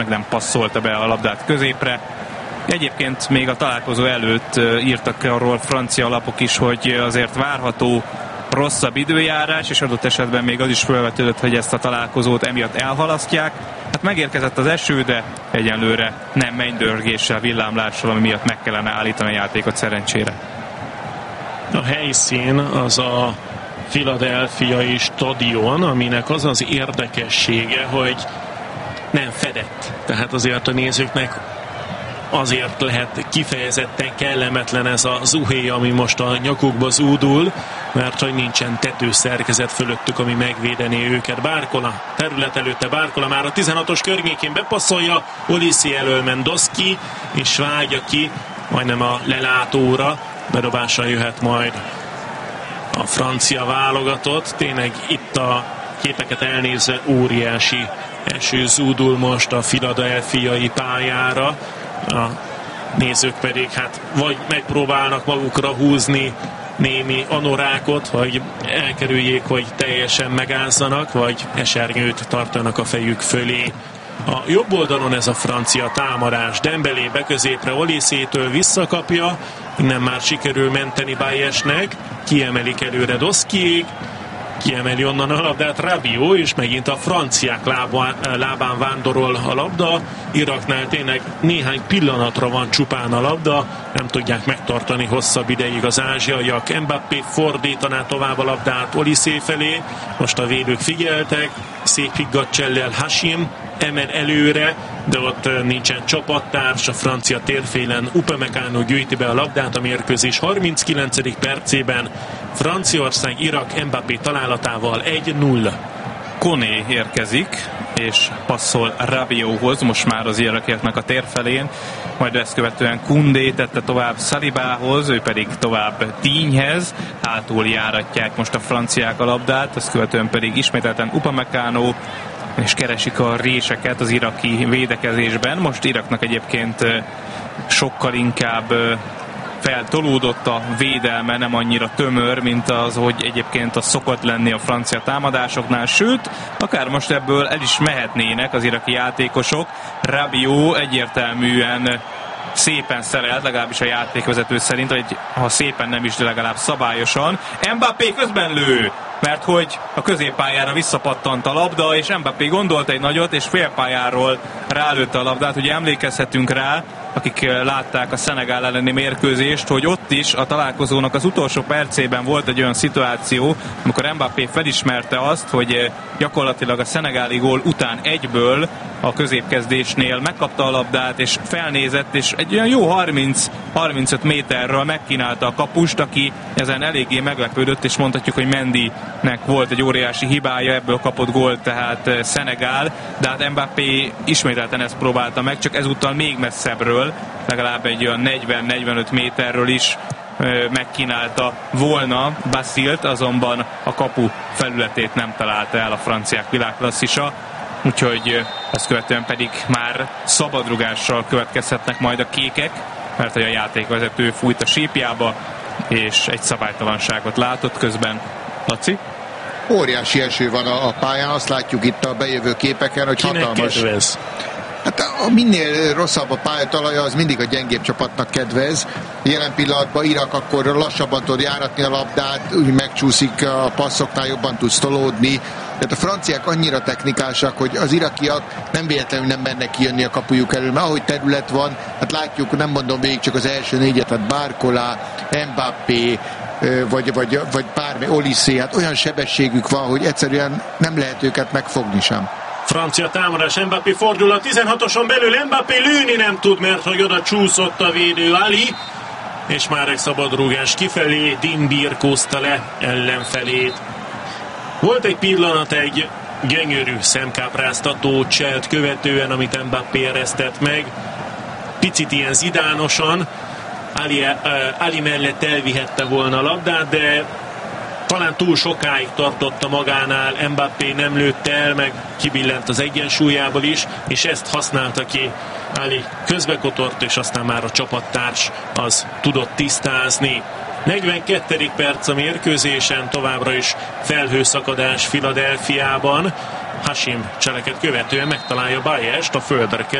meg nem passzolta be a labdát középre. Egyébként még a találkozó előtt írtak arról francia lapok is, hogy azért várható rosszabb időjárás, és adott esetben még az is felvetődött, hogy ezt a találkozót emiatt elhalasztják. Hát megérkezett az eső, de egyenlőre nem mennydörgéssel, villámlással, ami miatt meg kellene állítani a játékot szerencsére. A helyszín az a Philadelphiai stadion, aminek az az érdekessége, hogy nem fedett. Tehát azért a nézőknek azért lehet kifejezetten kellemetlen ez a zuhé, ami most a nyakukba zúdul, mert hogy nincsen tetőszerkezet fölöttük, ami megvédené őket. Barcola, terület előtte Barcola már a 16-os környékén bepasszolja, Olise elől Mendoszki, és vágja ki majdnem a lelátóra, bedobással jöhet majd a francia válogatott. Tényleg itt a képeket elnézve óriási eső zúdul most a philadelphiai pályára. A nézők pedig hát vagy megpróbálnak magukra húzni némi anorákot, hogy elkerüljék, hogy teljesen megázzanak, vagy esernyőt tartanak a fejük fölé. A jobb oldalon ez a francia támadás. Dembélé beközépre Oliszétől visszakapja, innen már sikerül menteni Bayesnek, kiemelik előre Doszkiék, kiemeli onnan a labdát Rabiot, és megint a franciák lábán vándorol a labda. Iraknál tényleg néhány pillanatra van csupán a labda, nem tudják megtartani hosszabb ideig az ázsiaiak. Mbappé fordítaná tovább a labdát Olise felé, most a védők figyeltek, szép higgadt csellel Hashim emel előre, de ott nincsen csapattárs, a francia térfélen Upamecano gyűjti be a labdát, a mérkőzés 39. percében Franciaország Irak Mbappé találatával 1-0. Koné érkezik, és passzol Rabiothoz, most már az irakiaknak a térfelén, majd ezt követően Koundé tette tovább Salibához, ő pedig tovább Digne-hez, hátul járatják most a franciák a labdát, ezt követően pedig ismételten Upamecano, és keresik a réseket az iraki védekezésben. Most Iraknak egyébként sokkal inkább feltolódott a védelme, nem annyira tömör, mint az, hogy egyébként az szokott lenni a francia támadásoknál, sőt, akár most ebből el is mehetnének az iraki játékosok. Rabiot egyértelműen szépen szerelt, legalábbis a játékvezető szerint, hogy ha szépen nem is, de legalább szabályosan. Mbappé közben lő, mert hogy a középpályára visszapattant a labda, és Mbappé gondolt egy nagyot, és félpályáról rálőtte a labdát. Ugye emlékezhetünk rá, akik látták a Szenegál elleni mérkőzést, hogy ott is a találkozónak az utolsó percében volt egy olyan szituáció, amikor Mbappé felismerte azt, hogy gyakorlatilag a szenegáli gól után egyből a középkezdésnél megkapta a labdát, és felnézett, és egy olyan jó 30-35 méterről megkínálta a kapust, aki ezen eléggé meglepődött, és mondhatjuk, hogy Mendynek volt egy óriási hibája, ebből kapott gólt tehát Szenegál, de hát Mbappé ismételten ezt próbálta meg, csak ezúttal még messzebbről, legalább egy olyan 40-45 méterről is megkínálta volna Basilt, azonban a kapu felületét nem találta el a franciák világklasszisa, úgyhogy ezt követően pedig már szabadrugással következhetnek majd a kékek, mert hogy a játékvezető fújt a sípjába, és egy szabálytalanságot látott közben. Laci? Óriási eső van a pályán, azt látjuk itt a bejövő képeken, hogy kinek hatalmas. Kedvez? Hát minél rosszabb a pályatalaja, az mindig a gyengébb csapatnak kedvez. Jelen pillanatban Irak akkor lassabban tud járatni a labdát, úgy megcsúszik a passzoknál, jobban tudsz tolódni. Tehát a franciák annyira technikásak, hogy az irakiak nem véletlenül nem mennek kijönni a kapujuk elől, mert ahogy terület van, hát látjuk, nem mondom végig csak az első négyet, tehát Barcola, Mbappé, vagy bármi, Olise, hát olyan sebességük van, hogy egyszerűen nem lehet őket megfogni sem. Francia támadás, Mbappé fordul a 16-oson belül, Mbappé lőni nem tud, mert hogy oda csúszott a védő Ali, és már egy szabadrúgás kifelé, Din birkózta le ellenfelét. Volt egy pillanat, egy gyönyörű szemkápráztató cselt követően, amit Mbappé eresztett meg, picit ilyen zidánosan, Ali mellett elvihette volna a labdát, de talán túl sokáig tartotta magánál, Mbappé nem lőtte el, meg kibillent az egyensúlyából is, és ezt használta ki Ali, közbekotort, és aztán már a csapattárs az tudott tisztázni. 42. perc a mérkőzésen, továbbra is felhőszakadás Philadelphiában, Hashim cseleket követően megtalálja Bajest, a földre